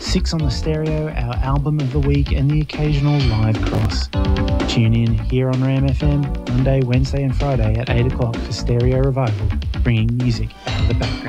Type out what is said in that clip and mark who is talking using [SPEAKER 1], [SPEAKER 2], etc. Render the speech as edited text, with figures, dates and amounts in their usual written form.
[SPEAKER 1] Six on the Stereo, our album of the week, and the occasional live cross. Tune in here on Ram FM Monday, Wednesday and Friday at 8 o'clock for Stereo Revival, bringing music out of the background.